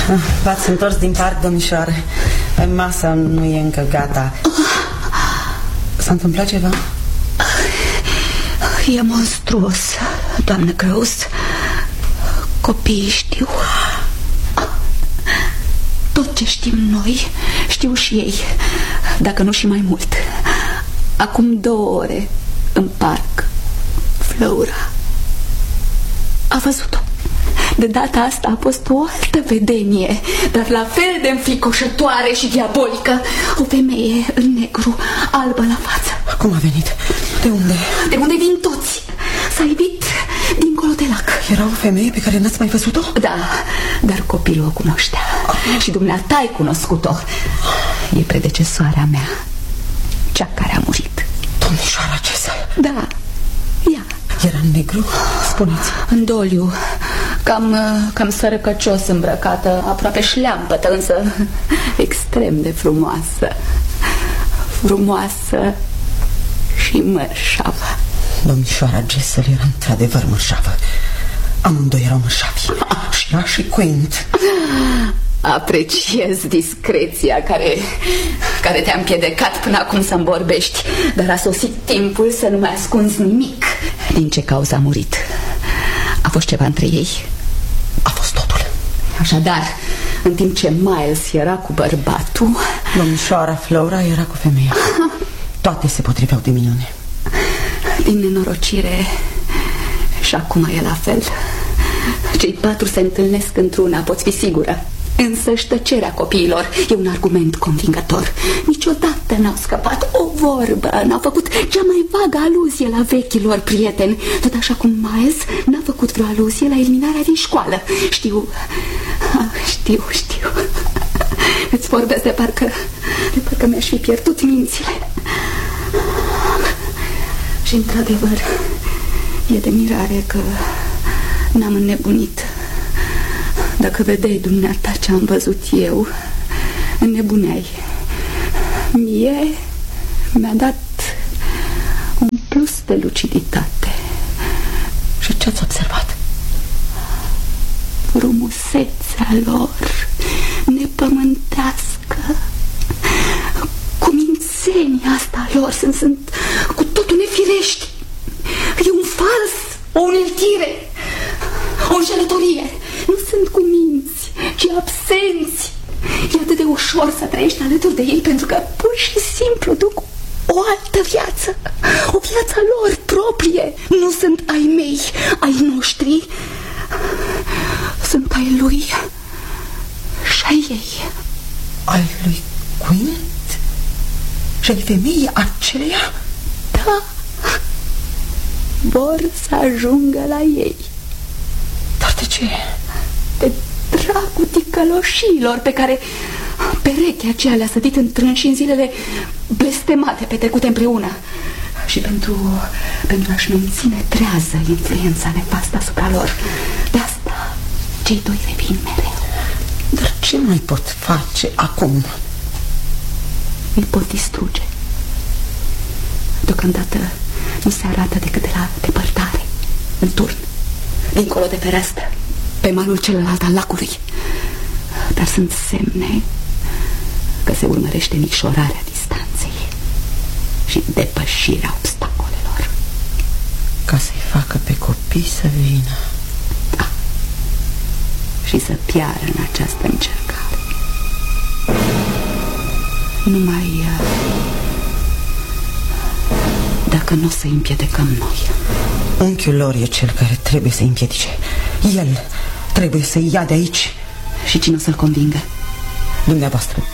V-ați întors din parc, domnișoare. Masa nu e încă gata. S-a întâmplat ceva? E monstruos, doamnă Gross. Copiii știu. Tot ce știm noi, știu și ei, dacă nu și mai mult. Acum 2 ore, în parc, Flora a văzut-o. De data asta a fost o altă vedenie, dar la fel de înfricoșătoare și diabolică. O femeie în negru, albă la față. Cum a venit? De unde? De unde vin toți. S-a ivit dincolo de lac. Era o femeie pe care n-ați mai văzut-o? Da, dar copilul o cunoștea. Și dumneata ai cunoscut-o. E predecesoarea mea, cea care a murit. Domnișoara Cesar? Da, ea. Era în negru? Spuneți. În doliu, cam sărăcăcios îmbrăcată, aproape șleampătă, însă extrem de frumoasă. Frumoasă și mărșavă. Domnișoara Jessel era într-adevăr mărșavă. Amândoi erau mărșavi. Și ea și Quint. Apreciez discreția care te-a împiedicat până acum să-mi vorbești. Dar a sosit timpul să nu mai ascunzi nimic. Din ce cauză a murit? A fost ceva între ei? A fost totul. Așadar, în timp ce Miles era cu bărbatul, domnișoara Flora era cu femeia. Toate se potriveau de minune. Din nenorocire, și acum e la fel. Cei 4 se întâlnesc într-una, poți fi sigură. Însă tăcerea copiilor e un argument convingător. Niciodată n-au scăpat o vorbă, n-au făcut cea mai vagă aluzie la vechilor prieteni. Tot așa cum Miles n-a făcut vreo aluzie la eliminarea din școală. Știu. Îți vorbesc de parcă mi-aș fi pierdut mințile. Și într-adevăr e de mirare că n-am înnebunit. Dacă vedeai dumneata ce am văzut eu, înnebuneai. Mie mi-a dat un plus de luciditate. Și ce-ați observat? Frumusețea lor nepământească, cumințenia asta lor sunt cu totul nefirești. E un fals, o uneltire, o înșelătorie. Nu sunt cuminți, ci absenți. E atât de ușor să trăiești alături de ei, pentru că pur și simplu duc o altă viață, o viață lor proprie. Nu sunt ai mei, ai noștri. Sunt ai lui și ai ei. Ai lui Quint? Și ai femeii aceleia? Da. Vor să ajungă la ei. Dar de ce? De dragul ticăloșilor pe care perechea aceea le-a sădit în trânși în zilele blestemate petrecute împreună. Și pentru a-și menține trează influența nefastă asupra lor. De asta cei 2 revin mereu. Dar ce mai pot face acum? Îi pot distruge. Deocamdată nu se arată decât de la depărtare, în turn, dincolo de fereastră, pe malul celălalt al lacului. Dar sunt semne că se urmărește micșorarea distanței și depășirea obstacolelor. Ca să-i facă pe copii să vină. Da. Și să piară în această încercare. Numai dacă nu o să-i împiedicăm noi. Unchiul lor e cel care trebuie să-i împiedice. El trebuie să-i ia de aici. Și cine o să-l convingă? Dumneavoastră.